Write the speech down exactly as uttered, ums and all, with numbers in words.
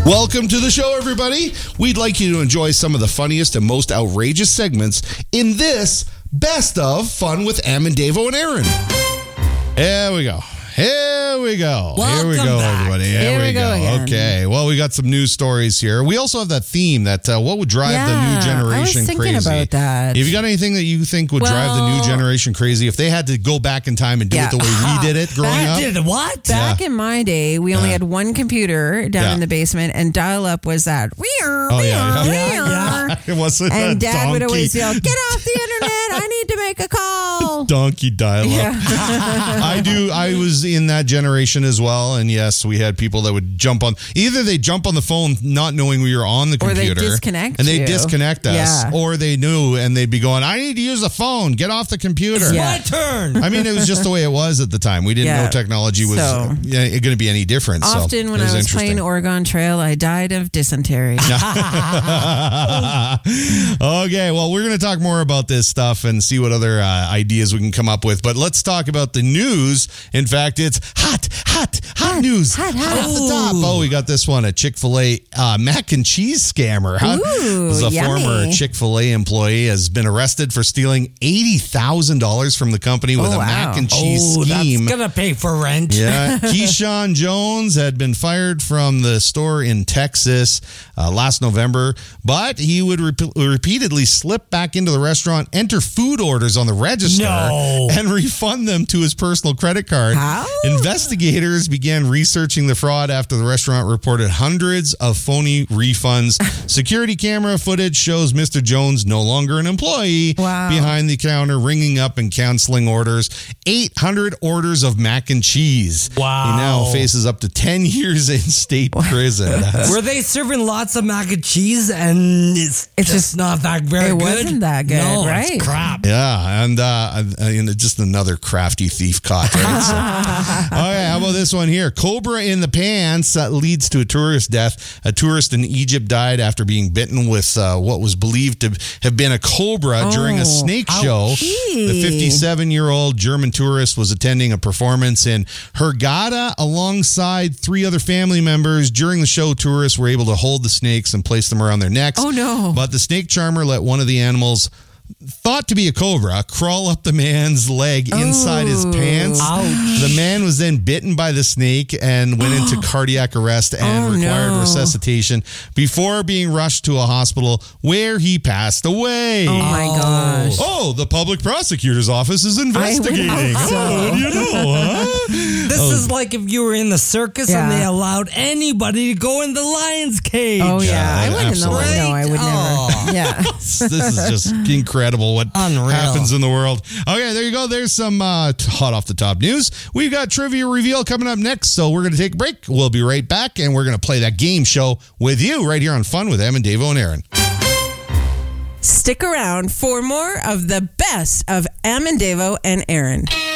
Welcome to the show, everybody. We'd like you to enjoy some of the funniest and most outrageous segments in this Best of Fun with Em and Davo and Aaron. Here we go. Here we go. Welcome here we go, back. everybody. Here, Here we, we go. go again. Okay. Well, we got some news stories here. We also have that theme that uh, what would drive Yeah, the new generation I was thinking crazy. about that. Have you got anything that you think would drive the new Well- generation crazy if they had to go back in time and do Yeah. it the way we did it growing Back up? did What? Back in my day, we only Yeah. had one computer down Yeah. in the basement, and dial-up was that. We're, Oh, yeah, we're, yeah. we're. It wasn't a And Dad would donkey. always yell, "Get off the internet! I need to make a call." Donkey dial-up. Yeah. I do. I was in that generation as well, and yes, we had people that would jump on. Either they jump on the phone not knowing we were on the Or they computer, disconnect and they you. disconnect us, Yeah. or they knew and they'd be going, "I need to use the phone. Get off the computer." Yeah. My turn. I mean, it was just the way it was at the time. We didn't Yeah. know technology was So- uh, going to be any different. so Often when it was I was interesting. playing Oregon Trail, I died of dysentery. Okay, well, we're going to talk more about this stuff and see what other uh, ideas we can come up with. But let's talk about the news. In fact, it's hot, hot, hot, news. hot, hot. Off the top. Oh, we got this one. A Chick-fil-A uh, mac and cheese scammer. Huh? Ooh, This is a yummy. former Chick-fil-A employee has been arrested for stealing eighty thousand dollars from the company with Oh, a wow. mac and cheese Oh, scheme. that's gonna pay for rent. Yeah, Keyshawn Jones had been fired from the store in Texas uh, last November, but he would rep- repeatedly slip back into the restaurant, enter food orders on the register, No. and refund them to his personal credit card. How? Investigators began researching the fraud after the restaurant reported hundreds of phony refunds. Security camera footage shows Mister Jones, no longer an employee, Wow. behind the counter, ringing up and canceling orders. eight hundred orders of mac and cheese. Wow. He now faces up to ten years in state prison. That's- Were they serving lots of mac and cheese and it's, It's just, just- not that very it good? wasn't that good, no, right? It's crap. Yeah, and uh, and just another crafty thief caught. Right? So, okay, how about this one here? Cobra in the pants uh, leads to a tourist death. A tourist in Egypt died after being bitten with uh, what was believed to have been a cobra during a Oh, snake show. The fifty-seven-year-old German tourist was attending a performance in Hurghada alongside three other family members. During the show, tourists were able to hold the snakes and place them around their necks. Oh, no. But the snake charmer let one of the animals, thought to be a cobra, crawl up the man's leg inside his Oh. pants. Ouch. The man was then bitten by the snake and went into cardiac arrest and Oh, required no. resuscitation before being rushed to a hospital where he passed away. Oh my Oh. gosh. Oh, the public prosecutor's office is investigating. hope so. Oh, what do you know, huh? This is like if you were in the circus Yeah. and they allowed anybody to go in the lion's cage. Oh, yeah. Yeah, I wouldn't know. absolutely. No, I would Oh. never. Yeah. This is just incredible what Unreal. happens in the world. Okay, there you go. There's some uh, t- hot off the top news. We've got trivia reveal coming up next, so we're going to take a break. We'll be right back, and we're going to play that game show with you right here on Fun with Em and Davo and Aaron. Stick around for more of the best of Em and Davo and Aaron.